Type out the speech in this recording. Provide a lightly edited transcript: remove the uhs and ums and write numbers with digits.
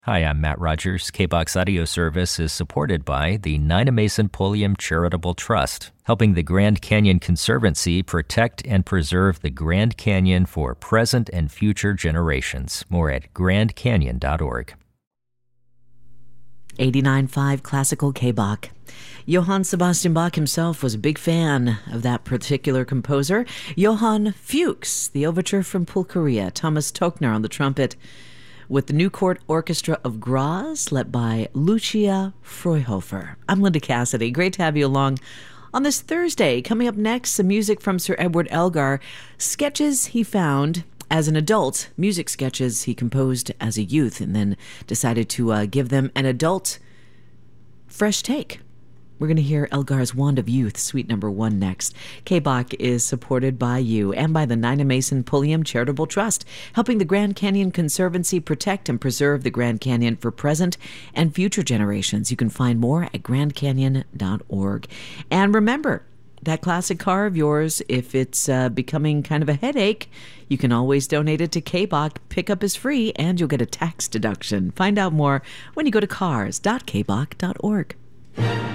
Hi, I'm Matt Rogers. KBOX audio service is supported by the Nina Mason Pulliam Charitable Trust, helping the Grand Canyon Conservancy protect and preserve the Grand Canyon for present and future generations. More at grandcanyon.org. 89.5 Classical KBOC. Johann Sebastian Bach himself was a big fan of that particular composer. Johann Fuchs, the overture from Pulcheria. Thomas Tochner on the trumpet, with the New Court Orchestra of Graz, led by Lucia Freuhofer. I'm Linda Cassidy. Great to have you along on this Thursday. Coming up next, some music from Sir Edward Elgar. Sketches he found as an adult, music sketches he composed as a youth, and then decided to give them an adult fresh take. We're going to hear Elgar's Wand of Youth, Suite Number 1 next. KBOC is supported by you and by the Nina Mason Pulliam Charitable Trust, helping the Grand Canyon Conservancy protect and preserve the Grand Canyon for present and future generations. You can find more at grandcanyon.org. And remember, that classic car of yours, if it's becoming kind of a headache, you can always donate it to KBOC. Pickup is free, and you'll get a tax deduction. Find out more when you go to cars.kbok.org.